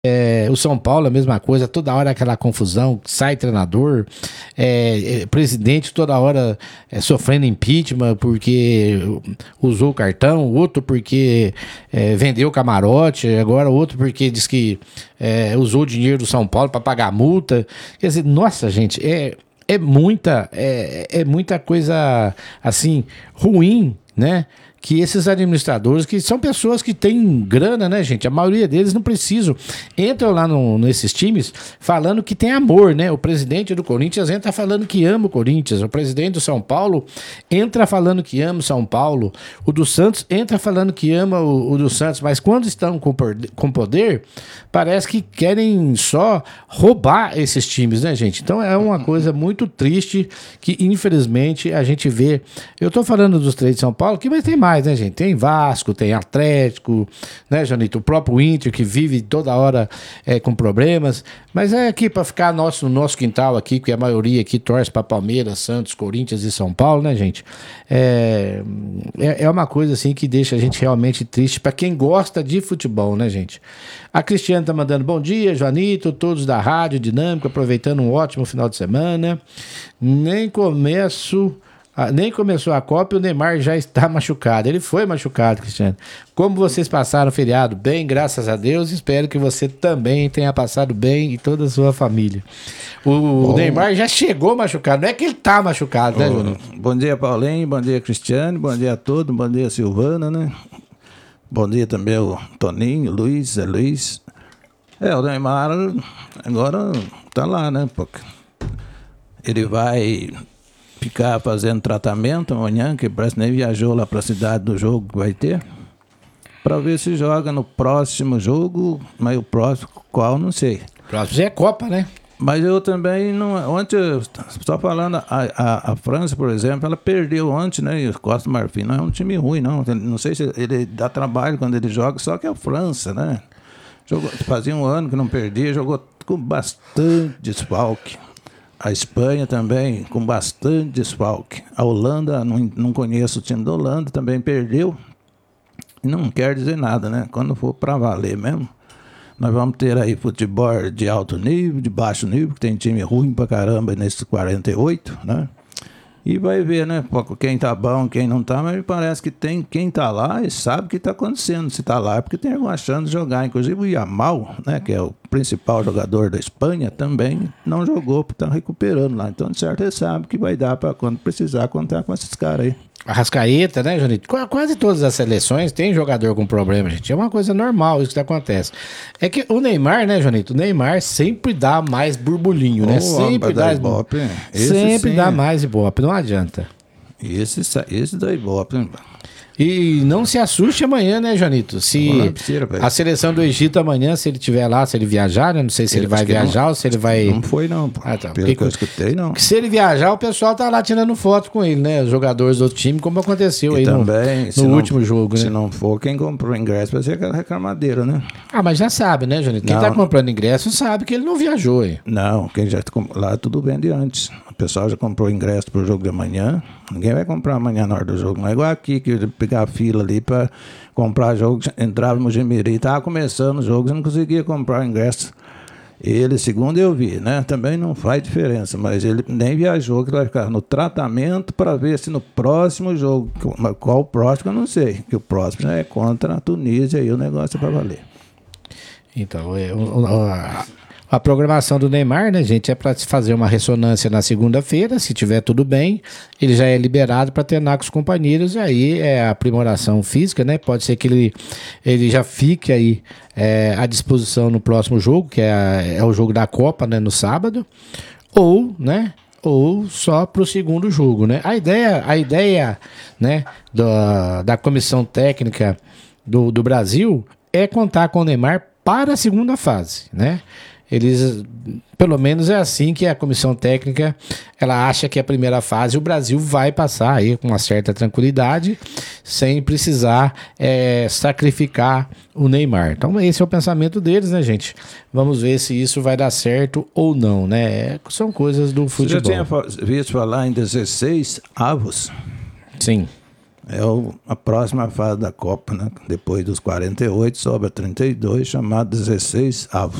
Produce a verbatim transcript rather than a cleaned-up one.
É, o São Paulo, a mesma coisa, toda hora aquela confusão, sai treinador, é, é, presidente toda hora é, sofrendo impeachment porque usou o cartão, outro porque é, vendeu o camarote, agora outro porque diz que é, usou o dinheiro do São Paulo para pagar multa. Quer dizer, nossa, gente, é, é, muita, é, é muita coisa assim ruim, né? Que esses administradores, que são pessoas que têm grana, né, gente? A maioria deles não precisam. Entram lá no, nesses times falando que tem amor, né? O presidente do Corinthians entra falando que ama o Corinthians. O presidente do São Paulo entra falando que ama o São Paulo. O do Santos entra falando que ama o, o do Santos. Mas quando estão com, com poder, parece que querem só roubar esses times, né, gente? Então é uma coisa muito triste que, infelizmente, a gente vê. Eu tô falando dos três de São Paulo, que mas tem mais. Mais, né, gente? Tem Vasco, tem Atlético, né, Janito? O próprio Inter, que vive toda hora é, com problemas. Mas é aqui para ficar nosso, no nosso quintal aqui, que a maioria aqui torce para Palmeiras, Santos, Corinthians e São Paulo, né, gente? É, é, é uma coisa assim que deixa a gente realmente triste para quem gosta de futebol, né, gente? A Cristiane tá mandando bom dia, Joanito, todos da Rádio Dinâmico, aproveitando um ótimo final de semana. Nem começo... Ah, nem começou a Copa e o Neymar já está machucado. Ele foi machucado, Cristiano. Como vocês passaram o feriado? Bem, graças a Deus. Espero que você também tenha passado bem e toda a sua família. O bom, Neymar já chegou machucado. Não é que ele está machucado, né, Júnior? Bom dia, Paulinho. Bom dia, Cristiano. Bom dia a todos. Bom dia, Silvana, né? Bom dia também o Toninho, Luiz, Zé Luiz. É, o Neymar agora tá lá, né? Porque ele vai... ficar fazendo tratamento amanhã, que parece que nem viajou lá para a cidade do jogo que vai ter, para ver se joga no próximo jogo, mas o próximo qual, não sei. O próximo é Copa, né? Mas eu também, não, ontem, só falando, a, a, a França, por exemplo, ela perdeu ontem, né? E o Costa do Marfim não é um time ruim, não. Não sei se ele dá trabalho quando ele joga, só que é a França, né? Jogou, fazia um ano que não perdia, jogou com bastante desfalque. A Espanha também, com bastante desfalque. A Holanda, não, não conheço o time da Holanda, também perdeu. E não quer dizer nada, né? Quando for para valer mesmo, nós vamos ter aí futebol de alto nível, de baixo nível, que tem time ruim pra caramba nesses quarenta e oito, né? E vai ver, né? Quem tá bom, quem não tá, mas parece que tem quem tá lá e sabe o que tá acontecendo. Se tá lá é porque tem alguma chance de jogar. Inclusive o Yamal, né? Que é o principal jogador da Espanha, também não jogou porque tá recuperando lá. Então, de certo, ele sabe que vai dar para quando precisar contar com esses caras aí. Arrascaeta, né, Jonito? Qu- Quase todas as seleções tem jogador com problema, gente. É uma coisa normal isso que acontece. É que o Neymar, né, Jonito? O Neymar sempre dá mais burbulinho, né? Oh, Sempre dá, Ibope, sempre sim, dá mais ibope, não adianta. Esse, esse da Ibope, hein? E não se assuste amanhã, né, Janito? Se Não, mentira, a seleção do Egito amanhã, se ele estiver lá, se ele viajar, né? Não sei se ele, Eu vai acho que viajar não- ou se ele vai... Não foi, não. Pô. Ah, tá. Pelo Porque- que eu escutei, não. Se ele viajar, o pessoal tá lá tirando foto com ele, né? Os jogadores do outro time, como aconteceu aí E no, também, no se não- último jogo, Se né? não for, quem comprou o ingresso vai ser aquela reclamadeira, né? Ah, mas já sabe, né, Janito? Quem Não. tá comprando ingresso sabe que ele não viajou, hein? Não, quem já comp- lá tudo vende antes. O pessoal já comprou ingresso pro jogo de amanhã. Ninguém vai comprar amanhã na hora do jogo. Não é igual aqui, que eu pegar a fila ali para comprar jogo. Entrava no Gemiri, tava começando o jogo, você não conseguia comprar o ingresso. Ele, segundo eu vi, né? Também não faz diferença, mas ele nem viajou, que vai ficar no tratamento para ver se no próximo jogo, mas qual o próximo eu não sei, que o próximo já é contra a Tunísia e o negócio é para valer. Então, é, o- o- a, a programação do Neymar, né, gente, é para se fazer uma ressonância na segunda-feira, se tiver tudo bem, ele já é liberado para treinar com os companheiros, e aí é a aprimoração física, né? Pode ser que ele, ele já fique aí é, à disposição no próximo jogo, que é, a- é o jogo da Copa, né, no sábado, ou, né? Ou só para o segundo jogo, né? A ideia, a ideia, né, da, da comissão técnica do, do Brasil é contar com o Neymar para a segunda fase, né? Eles, pelo menos é assim que a comissão técnica, ela acha que a primeira fase o Brasil vai passar aí com uma certa tranquilidade, sem precisar é, sacrificar o Neymar. Então esse é o pensamento deles, né, gente? Vamos ver se isso vai dar certo ou não, né? São coisas do Você futebol. já tinha fa- visto falar em dezesseis avos? Sim. É o, a próxima fase da Copa, né? Depois dos quarenta e oito, sobra trinta e dois, chamado dezesseis avos.